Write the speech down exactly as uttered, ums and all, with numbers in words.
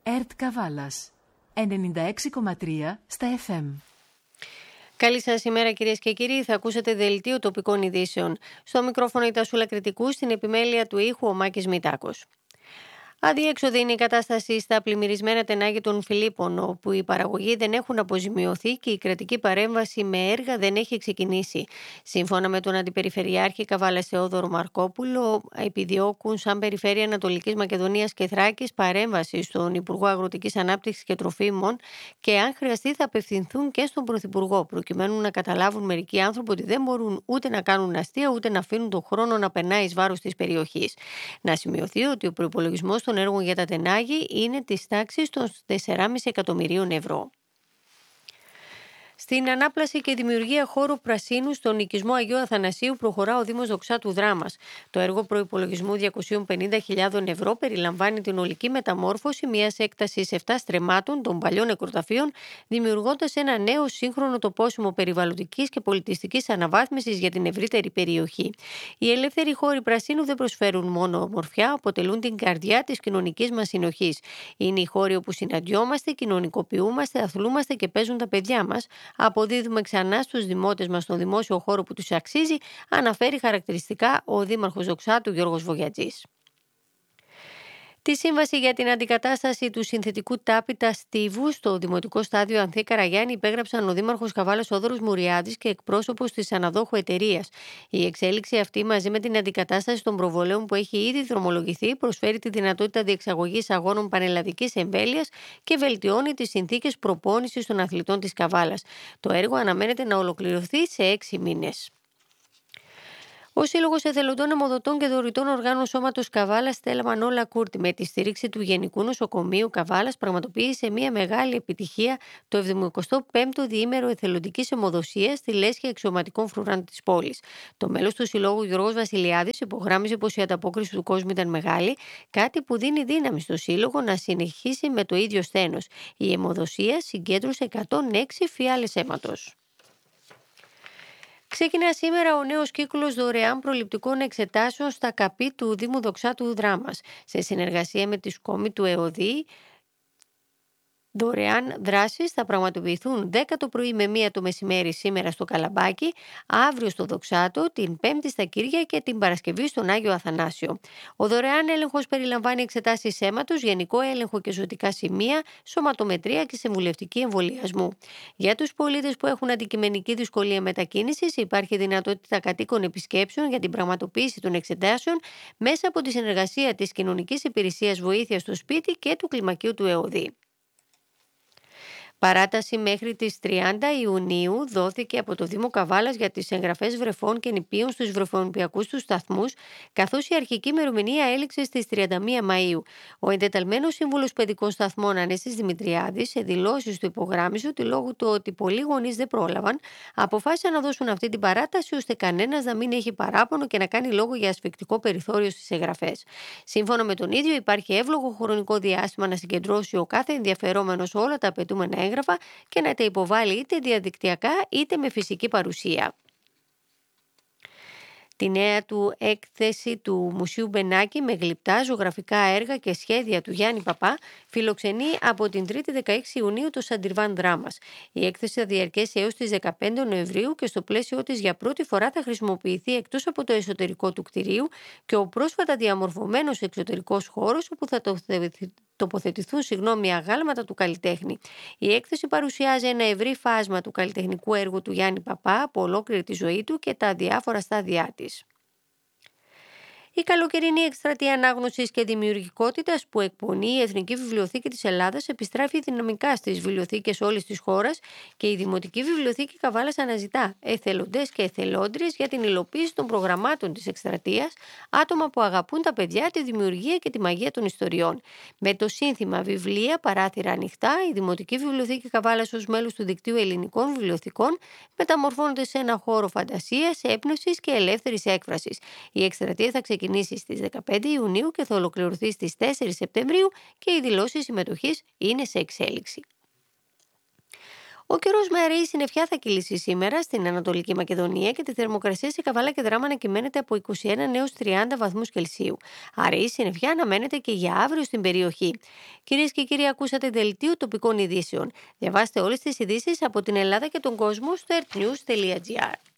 ΕΡΤ Καβάλας, ενενήντα έξι κόμμα τρία στα εφ εμ. Καλή σας ημέρα κυρίες και κύριοι, θα ακούσετε δελτίο τοπικών ειδήσεων. Στο μικρόφωνο η Τασούλα Κρητικού, στην επιμέλεια του ήχου ο Μάκης Μητάκος. Αδιέξοδη είναι η κατάσταση στα πλημμυρισμένα τενάγια των Φιλίππων, όπου οι παραγωγοί δεν έχουν αποζημιωθεί και η κρατική παρέμβαση με έργα δεν έχει ξεκινήσει. Σύμφωνα με τον Αντιπεριφερειάρχη Καβάλας Θεόδωρο Μαρκόπουλο, επιδιώκουν σαν Περιφέρεια Ανατολικής Μακεδονίας και Θράκης παρέμβαση στον Υπουργό Αγροτικής Ανάπτυξης και Τροφίμων και αν χρειαστεί θα απευθυνθούν και στον Πρωθυπουργό, προκειμένου να καταλάβουν μερικοί άνθρωποι ότι δεν μπορούν ούτε να κάνουν αστεία ούτε να αφήνουν τον χρόνο να περνάει εις βάρος της περιοχής. Να σημειωθεί ότι ο προϋπολογισμός των έργων για τα τενάγη είναι της τάξης των τέσσερα κόμμα πέντε εκατομμυρίων ευρώ. Στην ανάπλαση και δημιουργία χώρου πρασίνου στον οικισμό Αγίου Αθανασίου προχωρά ο Δήμος Δοξάτου Δράμας. Το έργο προϋπολογισμού διακόσιες πενήντα χιλιάδες ευρώ περιλαμβάνει την ολική μεταμόρφωση μιας έκτασης επτά στρεμμάτων των παλιών νεκροταφείων, δημιουργώντας ένα νέο σύγχρονο τοπόσιμο περιβαλλοντικής και πολιτιστικής αναβάθμισης για την ευρύτερη περιοχή. Οι ελεύθεροι χώροι πρασίνου δεν προσφέρουν μόνο ομορφιά, αποτελούν την καρδιά της κοινωνικής μας συνοχής. Είναι οι χώροι όπου συναντιόμαστε, κοινωνικοποιούμαστε, αθλούμαστε και παίζουν τα παιδιά μας. Αποδίδουμε ξανά στους δημότες μας στον δημόσιο χώρο που τους αξίζει, αναφέρει χαρακτηριστικά ο Δήμαρχος Δοξάτου Γιώργος Βογιατζής. Τη σύμβαση για την αντικατάσταση του συνθετικού τάπητα στίβου στο Δημοτικό Στάδιο Ανθή Καραγιάννη υπέγραψαν ο Δήμαρχος Καβάλας Θόδωρος Μουριάδης και εκπρόσωπος της αναδόχου εταιρείας. Η εξέλιξη αυτή, μαζί με την αντικατάσταση των προβολέων που έχει ήδη δρομολογηθεί, προσφέρει τη δυνατότητα διεξαγωγής αγώνων πανελλαδικής εμβέλειας και βελτιώνει τις συνθήκες προπόνησης των αθλητών της Καβάλας. Το έργο αναμένεται να ολοκληρωθεί σε έξι μήνες. Ο Σύλλογος Εθελοντών Αιμοδοτών και Δωρητών Οργάνων Σώματος Καβάλας Στέλλα Μανόλα Κούρτη, με τη στήριξη του Γενικού Νοσοκομείου Καβάλας, πραγματοποίησε μια μεγάλη επιτυχία το εβδομηκοστό πέμπτο διήμερο εθελοντικής αιμοδοσίας στη λέσχη αξιωματικών φρουρών της πόλης. Το μέλος του Συλλόγου Γιώργος Βασιλιάδης υπογράμμιζε πως η ανταπόκριση του κόσμου ήταν μεγάλη, κάτι που δίνει δύναμη στο Σύλλογο να συνεχίσει με το ίδιο σθένος. Η αιμοδοσία συγκέντρωσε εκατόν έξι φιάλες αίματος. Ξεκινά σήμερα ο νέος κύκλος δωρεάν προληπτικών εξετάσεων στα ΚΑΠΗ του Δήμου Δοξάτου Δράμας. Σε συνεργασία με τη ΣΚΟΜΗ του ΕΟΔΗ, δωρεάν δράσεις θα πραγματοποιηθούν δέκα το πρωί με μία το μεσημέρι σήμερα στο Καλαμπάκι, αύριο στο Δοξάτο, την Πέμπτη στα Κύρια και την Παρασκευή στον Άγιο Αθανάσιο. Ο δωρεάν έλεγχος περιλαμβάνει εξετάσεις αίματος, γενικό έλεγχο και ζωτικά σημεία, σωματομετρία και συμβουλευτική εμβολιασμού. Για τους πολίτες που έχουν αντικειμενική δυσκολία μετακίνησης, υπάρχει δυνατότητα κατοίκων επισκέψεων για την πραγματοποίηση των εξετάσεων μέσα από τη συνεργασία της Κοινωνικής Υπηρεσίας Βοήθειας στο Σπίτι και του Κλιμακίου του ΕΟΔΗ. Παράταση μέχρι τις τριάντα Ιουνίου δόθηκε από το Δήμο Καβάλας για τις εγγραφές βρεφών και νηπίων στους βρεφονηπιακούς τους σταθμούς, καθώς η αρχική ημερομηνία έληξε στις τριάντα μία Μαΐου. Ο εντεταλμένος σύμβουλος παιδικών σταθμών Ανέστης Δημητριάδης, σε δηλώσεις του υπογράμμιζε ότι λόγω του ότι πολλοί γονείς δεν πρόλαβαν, αποφάσισαν να δώσουν αυτή την παράταση ώστε κανένας να μην έχει παράπονο και να κάνει λόγο για ασφικτικό περιθώριο στις εγγραφές. Σύμφωνα με τον ίδιο, υπάρχει εύλογο χρονικό διάστημα να συγκεντρώσει ο κάθε ενδιαφερόμενος όλα τα απαιτούμενα έγγραφα και να τα υποβάλει είτε διαδικτυακά είτε με φυσική παρουσία. Τη νέα του έκθεση του Μουσείου Μπενάκη με γλυπτά ζωγραφικά έργα και σχέδια του Γιάννη Παπά φιλοξενεί από την τρίτη δεκαέξι Ιουνίου το Σαντιρβάν Δράμας. Η έκθεση θα διαρκέσει έως τις δεκαπέντε Νοεμβρίου και στο πλαίσιο της για πρώτη φορά θα χρησιμοποιηθεί εκτός από το εσωτερικό του κτηρίου και ο πρόσφατα διαμορφωμένος εξωτερικός χώρος όπου θα τοποθετηθούν συγγνώμη, αγάλματα του καλλιτέχνη. Η έκθεση παρουσιάζει ένα ευρύ φάσμα του καλλιτεχνικού έργου του Γιάννη Παπά από ολόκληρη τη ζωή του και τα διάφορα στάδια της. Η καλοκαιρινή εκστρατεία ανάγνωσης και δημιουργικότητας που εκπονεί η Εθνική Βιβλιοθήκη της Ελλάδας επιστρέφει δυναμικά στις βιβλιοθήκες όλης της χώρας και η Δημοτική Βιβλιοθήκη Καβάλας αναζητά εθελοντές και εθελόντριες για την υλοποίηση των προγραμμάτων της εκστρατείας, άτομα που αγαπούν τα παιδιά, τη δημιουργία και τη μαγεία των ιστοριών. Με το σύνθημα «Βιβλία, παράθυρα ανοιχτά», η Δημοτική Βιβλιοθήκη Καβάλας ως μέλος του Δικτύου Ελληνικών Βιβλιοθηκών μεταμορφώνεται σε ένα χώρο φαντασίας, έπνευσης και ελεύθερης έκφρασης. Η εκστρατεία θα ξεκινήσει στις δεκαπέντε Ιουνίου και θα ολοκληρωθεί στις τέσσερις Σεπτεμβρίου και οι δηλώσεις συμμετοχής είναι σε εξέλιξη. Ο καιρός με αραιή συννεφιά θα κυλήσει σήμερα στην Ανατολική Μακεδονία και τη θερμοκρασία σε Καβάλα και Δράμα ανακυμαίνεται από είκοσι ένα έως τριάντα βαθμούς Κελσίου. Αραιή συννεφιά αναμένεται και για αύριο στην περιοχή. Κυρίες και κύριοι, ακούσατε δελτίο τοπικών ειδήσεων. Διαβάστε όλες τις ειδήσεις από την Ελλάδα και τον κόσμο στο earthnews τελεία gr.